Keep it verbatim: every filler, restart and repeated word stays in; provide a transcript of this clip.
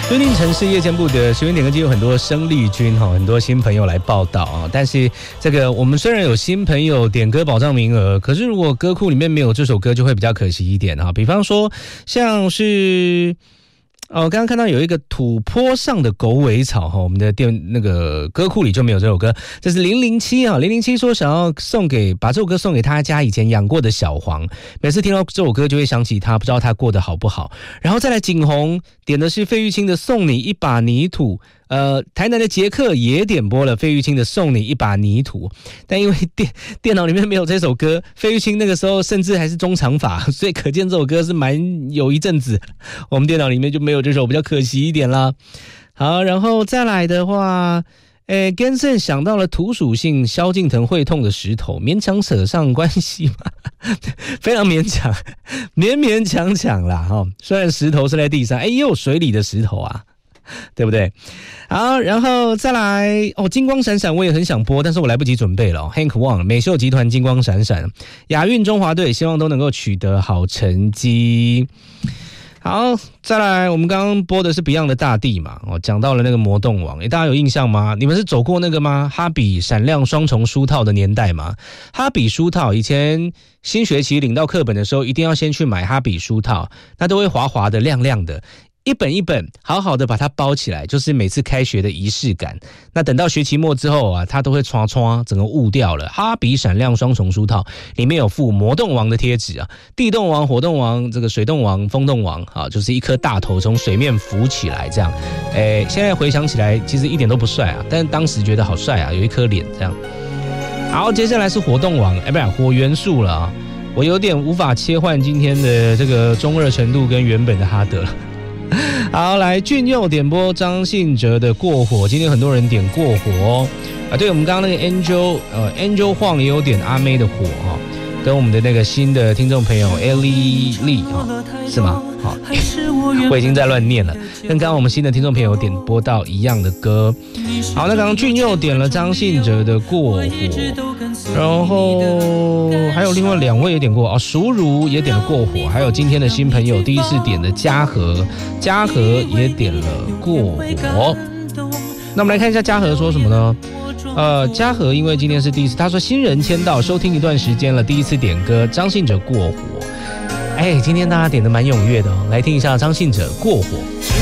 最近城市夜间部的学员点歌机有很多生力军哈，很多新朋友来报道啊。但是这个我们虽然有新朋友点歌保障名额，可是如果歌库里面没有这首歌，就会比较可惜一点哈。比方说像是。哦，刚刚看到有一个土坡上的狗尾草哈，我们的电那个歌库里就没有这首歌。这是零零七啊，零零七说想要送给把这首歌送给他家以前养过的小黄，每次听到这首歌就会想起他，不知道他过得好不好。然后再来景洪点的是费玉清的《送你一把泥土》。呃，台南的杰克也点播了费玉清的《送你一把泥土》，但因为电电脑里面没有这首歌，费玉清那个时候甚至还是中长发，所以可见这首歌是蛮有一阵子，我们电脑里面就没有这首，比较可惜一点啦。好，然后再来的话，诶 Gensen 想到了土属性萧敬腾会痛的石头，勉强扯上关系吗？非常勉强，勉勉强强啦哈。虽然石头是在地上，诶，也有水里的石头啊。对不对？好，然后再来哦，金光闪闪我也很想播，但是我来不及准备了、哦。Hank Wang 美秀集团金光闪闪，亚运中华队希望都能够取得好成绩。好，再来，我们刚刚播的是 Beyond 的大地嘛，哦，讲到了那个魔动王，诶，大家有印象吗？你们是走过那个吗？哈比闪亮双重书套的年代吗？哈比书套以前新学期领到课本的时候，一定要先去买哈比书套，那都会滑滑的、亮亮的。一本一本好好的把它包起来，就是每次开学的仪式感。那等到学期末之后啊，它都会刷刷整个雾掉了。哈比闪亮双重书套里面有附魔动王的贴纸啊，地动王、火动王、这个水动王、风动王啊，就是一颗大头从水面浮起来这样。诶，现在回想起来其实一点都不帅啊，但是当时觉得好帅啊，有一颗脸这样。好，接下来是火动王，哎，不是火元素了啊，我有点无法切换今天的这个中二程度跟原本的哈德了。好，来俊佑点播张信哲的过火，今天很多人点过火哦。啊，对，我们刚刚那个 Angel 呃 Angel 晃也有点阿妹的火哈、哦，跟我们的那个新的听众朋友 Ellie Lee 哈、哦，是吗？好，我已经在乱念了，跟刚刚我们新的听众朋友点播到一样的歌。好，那刚刚俊佑点了张信哲的过火，然后还有另外两位也点过啊，淑如也点了过火，还有今天的新朋友第一次点的嘉禾，嘉禾也点了过火。那我们来看一下嘉禾说什么呢？呃，嘉禾因为今天是第一次，他说新人签到，收听一段时间了，第一次点歌，张信哲过火。哎，今天大家点的蛮踊跃的哦，来听一下张信哲过火。